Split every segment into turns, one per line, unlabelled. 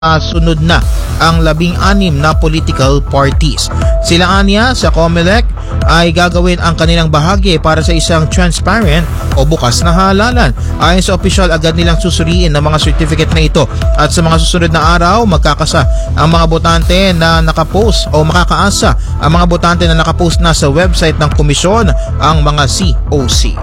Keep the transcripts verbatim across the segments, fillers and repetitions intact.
Uh, sunod na ang labing-anim na political parties. Sila aniya sa COMELEC ay gagawin ang kanilang bahagi para sa isang transparent o bukas na halalan. Ayon sa opisyal, agad nilang susuriin ng mga certificate na ito at sa mga susunod na araw magkakasa ang mga botante na nakapost o makakaasa ang mga botante na nakapost na sa website ng komisyon, ang mga C O C.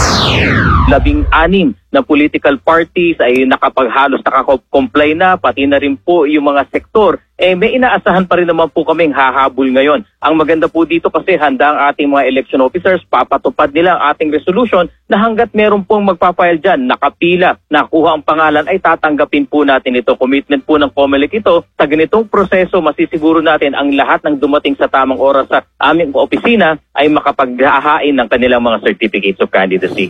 Labing-anim na political parties ay nakapaghalos nakakomply na, pati na rin po yung mga sektor. Eh may inaasahan pa rin naman po kaming hahabol ngayon. Ang maganda po dito kasi handa ang ating mga election officers, papatupad nila ang ating resolution na hanggat meron pong magpapile dyan, nakapila, nakuha ang pangalan, ay tatanggapin po natin ito. Commitment po ng COMELEC ito. Sa ganitong proseso, masisiguro natin ang lahat ng dumating sa tamang oras sa aming opisina ay makapaghahain ng kanilang mga certificates of candidacy.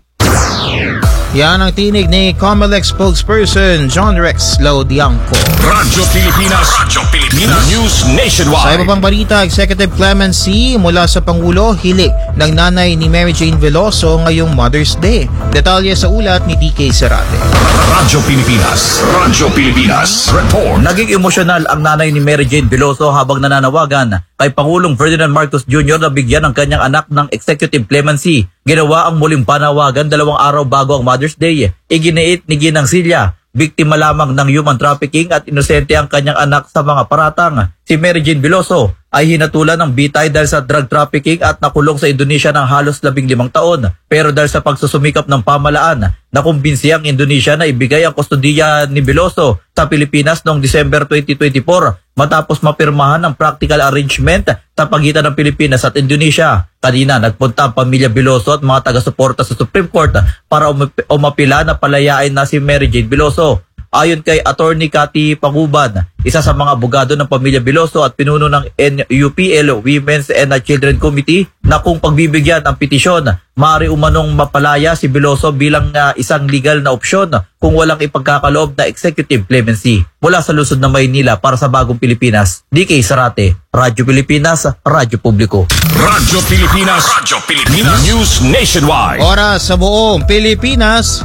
Yan ang tinig ni COMELEC spokesperson John Rex Laudianco.
Radyo Pilipinas, Radyo Pilipinas News Nationwide.
Sa iba pang balita, Executive Clemency mula sa Pangulo hilik ng nanay ni Mary Jane Veloso ngayong Mother's Day. Detalye sa ulat ni D K Serate.
Radyo Pilipinas, Radyo Pilipinas Report.
Naging emosyonal ang nanay ni Mary Jane Veloso habang nananawagan kay Pangulong Ferdinand Marcos Junior na bigyan ng kanyang anak ng Executive Clemency. Ginawa ang muling panawagan dalawang araw bago ang Mother's Day. Iginiit ni Ginang Silya, biktima lamang ng human trafficking at inosente ang kanyang anak sa mga paratang. Si Mary Jane Veloso ay hinatulan ng bitay dahil sa drug trafficking at nakulong sa Indonesia ng halos labing limang taon. Pero dahil sa pagsusumikap ng pamalaan, nakumbinsi ang Indonesia na ibigay ang kustodiya ni Veloso sa Pilipinas noong December twenty twenty-four matapos mapirmahan ng practical arrangement sa pagitan ng Pilipinas at Indonesia. Kanina nagpunta ang pamilya Veloso at mga taga-suporta sa Supreme Court para umapila na palayain na si Mary Jane Veloso. Ayon kay Attorney Cathy Panguban, isa sa mga abogado ng pamilya Veloso at pinuno ng N U P L Women's and Children Committee, na kung pagbibigyan ang petisyon, maaari umanong mapalaya si Veloso bilang uh, isang legal na opsyon kung walang ipagkakaloob na executive clemency. Mula sa lungsod ng Maynila para sa Bagong Pilipinas, D K Serate, Radyo Pilipinas, Radyo Publiko.
Radyo Pilipinas, Radyo Pilipinas News Nationwide.
Oras sa buong Pilipinas,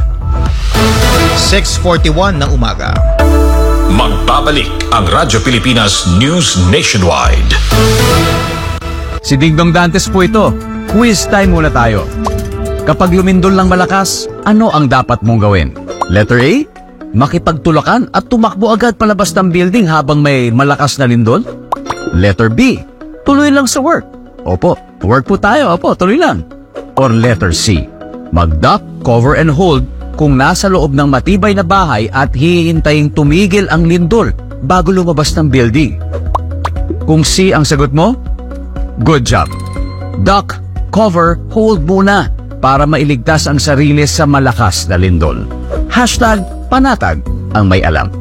six forty-one ng umaga.
Magbabalik ang Radyo Pilipinas News Nationwide.
Si Dingdong Dantes po ito. Quiz time muna tayo. Kapag lumindol ng malakas, ano ang dapat mong gawin? Letter A, makipagtulakan at tumakbo agad palabas ng building habang may malakas na lindol? Letter B, tuloy lang sa work. Opo, work po tayo. Opo, tuloy lang. Or letter C, mag-duck, cover and hold kung nasa loob ng matibay na bahay at hihintaying tumigil ang lindol bago lumabas ng building. Kung C ang sagot mo, good job. Duck, cover, hold muna para mailigtas ang sarili sa malakas na lindol. Hashtag panatag ang may alam.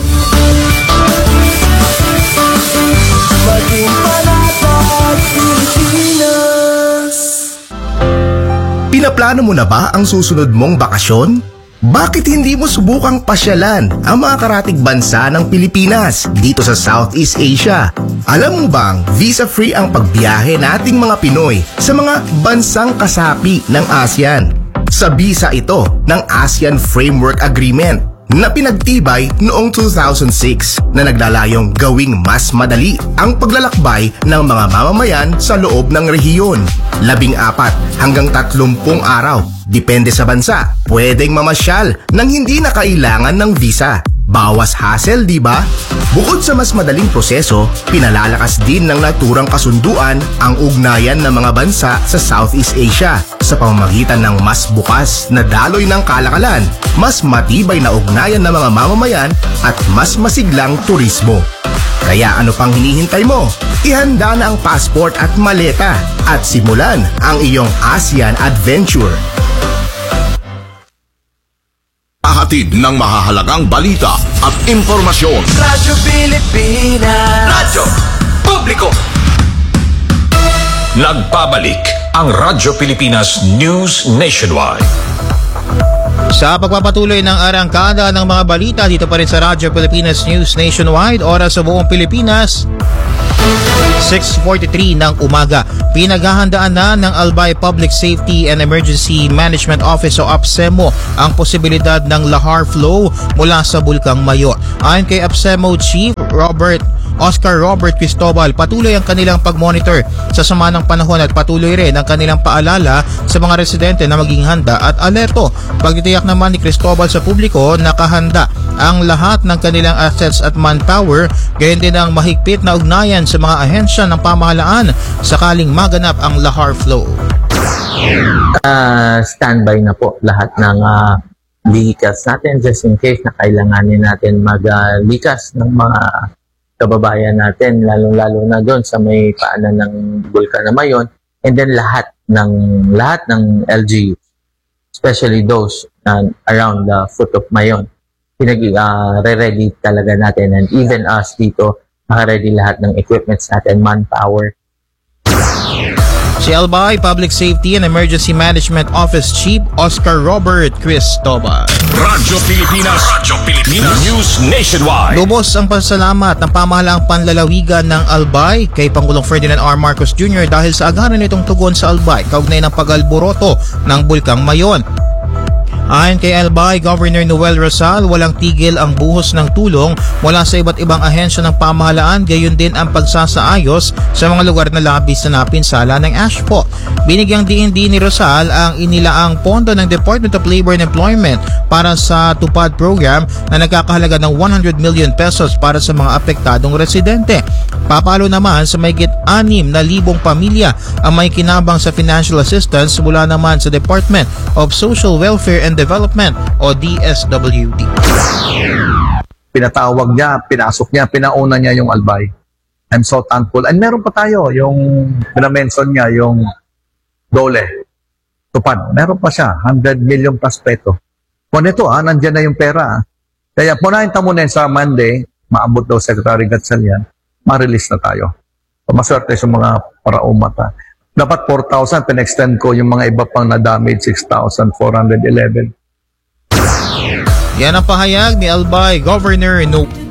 Maging panatag Pilipinas.
Pinaplano mo na ba ang susunod mong bakasyon? Bakit hindi mo subukang pasyalan ang mga karatig bansa ng Pilipinas dito sa Southeast Asia? Alam mo bang visa-free ang pagbiyahe nating mga Pinoy sa mga bansang kasapi ng ASEAN? Sa visa ito ng ASEAN Framework Agreement na pinagtibay noong two thousand six na naglalayong gawing mas madali ang paglalakbay ng mga mamamayan sa loob ng rehiyon. Labing apat hanggang tatlumpung araw, depende sa bansa, pwedeng mamasyal nang hindi na kailangan ng visa. Bawas hassle, di ba? Bukod sa mas madaling proseso, pinalalakas din ng naturang kasunduan ang ugnayan ng mga bansa sa Southeast Asia sa pamamagitan ng mas bukas na daloy ng kalakalan, mas matibay na ugnayan ng mga mamamayan at mas masiglang turismo. Kaya ano pang hinihintay mo? Ihanda na ang passport at maleta at simulan ang iyong ASEAN adventure.
Pahatid ng mahahalagang balita at impormasyon.
Radyo Pilipinas,
Radyo Publiko. Nagbabalik ang Radyo Pilipinas News Nationwide.
Sa pagpapatuloy ng arangkada ng mga balita dito pa rin sa Radyo Pilipinas News Nationwide, oras sa buong Pilipinas, six forty-three ng umaga. Pinaghahandaan na ng Albay Public Safety and Emergency Management Office o APSEMO ang posibilidad ng lahar flow mula sa Bulkang Mayon. Ayon kay APSEMO Chief Robert Oscar Robert Cristobal, patuloy ang kanilang pag-monitor sa sama ng panahon at patuloy rin ang kanilang paalala sa mga residente na maging handa at alerto. Pagtitiyak naman ni Cristobal sa publiko, nakahanda ang lahat ng kanilang assets at manpower, gayon din ang mahigpit na ugnayan sa mga ahensya ng pamahalaan sakaling maganap ang lahar flow.
Uh, standby na po lahat ng uh, vehicles natin just in case na kailanganin natin mag-likas uh, ng mga kababayan natin, lalong-lalo na doon sa may paanan ng Bulkan na Mayon, and then lahat ng lahat ng L G U, especially those uh, around the foot of Mayon, pinag uh, re-ready talaga natin, and even us dito, naka-ready lahat ng equipments natin, manpower.
Si Albay Public Safety and Emergency Management Office Chief Oscar Robert Cristobal.
Radyo Pilipinas, Radyo Pilipinas News Nationwide.
Lubos ang pasalamat ng pamahalaang panlalawigan ng Albay kay Pangulong Ferdinand R. Marcos Junior dahil sa agaran nitong tugon sa Albay kaugnay ng pag-alboroto ng Bulkang Mayon. Ayon kay Albay Governor Noel Rosal, walang tigil ang buhos ng tulong mula sa iba't ibang ahensya ng pamahalaan, gayon din ang pagsasaayos sa mga lugar na labis na napinsala ng ASHPO. Binigyang diin din ni Rosal ang inilaang pondo ng Department of Labor and Employment para sa TUPAD program na nagkakahalaga ng one hundred million pesos para sa mga apektadong residente. Papalo naman sa mahigit anim na libong pamilya ang may kinabang sa financial assistance mula naman sa Department of Social Welfare and Development o D S W D.
Pinatawag niya, pinasok niya, pinauna niya yung Albay. I'm so thankful. And meron pa tayo, yung pinamention niya, yung Dole, Tupad. Meron pa siya, one hundred million plus peso. Kung ito, ah, nandiyan na yung pera. Ah. Kaya punahin ta muna sa Monday, maabot daw Secretary Gatchalian, ma-release na tayo. So, maswerte sa mga paraumat. Ah. Dapat four thousand, pin-extend ko yung mga iba pang na-damage, six thousand four hundred eleven.
Yan ang pahayag ni Albay Governor No